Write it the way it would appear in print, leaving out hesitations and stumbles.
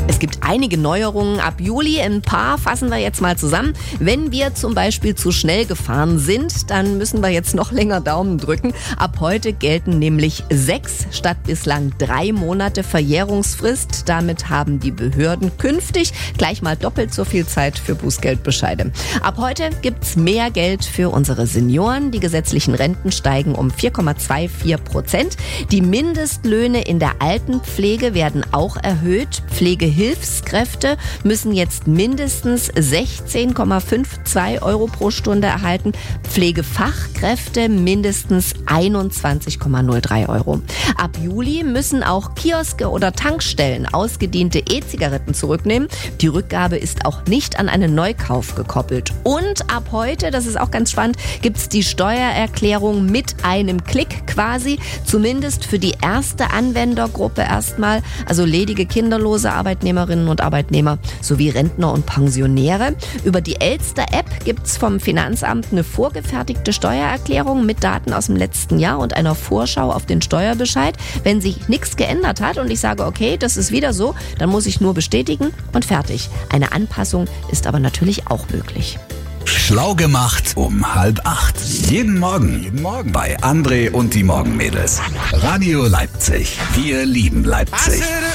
Es gibt einige Neuerungen ab Juli. Ein paar fassen wir jetzt mal zusammen. Wenn wir zum Beispiel zu schnell gefahren sind, dann müssen wir jetzt noch länger Daumen drücken. Ab heute gelten nämlich 6 statt bislang 3 Monate Verjährungsfrist. Damit haben die Behörden künftig gleich mal doppelt so viel Zeit für Bußgeldbescheide. Ab heute gibt's mehr Geld für unsere Senioren. Die gesetzlichen Renten steigen um 4,24%. Die Mindestlöhne in der Altenpflege werden auch erhöht. Pflegehilfskräfte müssen jetzt mindestens 16,52 € pro Stunde erhalten. Pflegefachkräfte mindestens 21,03 €. Ab Juli müssen auch Kioske oder Tankstellen ausgediente E-Zigaretten zurücknehmen. Die Rückgabe ist auch nicht an einen Neukauf gekoppelt. Und ab heute, das ist auch ganz spannend, gibt's die Steuererklärung mit einem Klick quasi, zumindest für die erste Anwendergruppe erstmal, also ledige kinderlose Arbeitnehmerinnen und Arbeitnehmer sowie Rentner und Pensionäre. Über die Elster-App gibt's vom Finanzamt eine vorgefertigte Steuererklärung mit Daten aus dem letzten Jahr und einer Vorschau auf den Steuerbescheid. Wenn sich nichts geändert hat und ich sage, okay, das ist wieder so, dann muss ich nur bestätigen und fertig. Eine Anpassung ist aber natürlich auch möglich. Schlau gemacht um 7:30. Jeden Morgen bei André und die Morgenmädels. Radio Leipzig. Wir lieben Leipzig.